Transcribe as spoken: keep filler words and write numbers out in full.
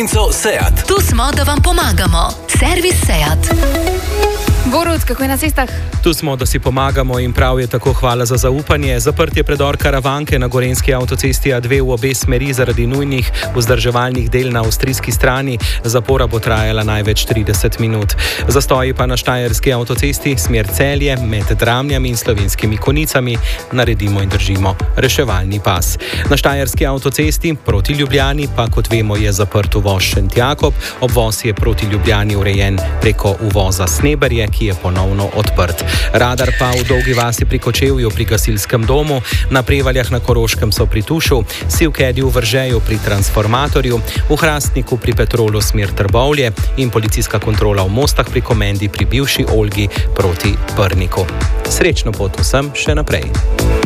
Seat. Tu smo, da vam pomagamo. Servis Seat. Borut, kako je na cestah? Tu smo, da si pomagamo in prav je tako, hvala za zaupanje. Zaprt je predor Karavanke na gorenjski avtocesti A dve v obe smeri zaradi nujnih vzdrževalnih del na avstrijski strani. Zapora bo trajala največ trideset minut. Zastoji pa na štajerski avtocesti smer Celje med Dramljami in Slovenskimi Konicami. Naredimo in držimo reševalni pas. Na štajerski avtocesti proti Ljubljani pa, kot vemo, je zaprt uvoz Šentjakob. Obvoz je proti Ljubljani urejen preko uvoza Sneberje, ki je ponovno odprt. Radar pa v Dolgi vasi pri Kočevju pri gasilskem domu, na Prevaljah na Koroškem so pri Tušu, Sivkedi v Vržeju pri transformatorju, v Hrastniku pri Petrolu smer Trbovlje in policijska kontrola v Mostah pri Komendi pri bivši Olgi proti Prniku. Srečno pot vsem še naprej.